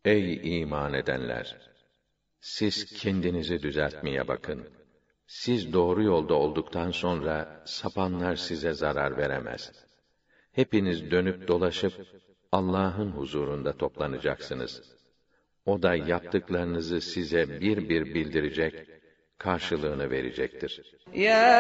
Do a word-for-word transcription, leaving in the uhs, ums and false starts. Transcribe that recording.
Ey iman edenler! Siz kendinizi düzeltmeye bakın. Siz doğru yolda olduktan sonra sapanlar size zarar veremez. Hepiniz dönüp dolaşıp Allah'ın huzurunda toplanacaksınız. O da yaptıklarınızı size bir bir bildirecek, karşılığını verecektir. Ya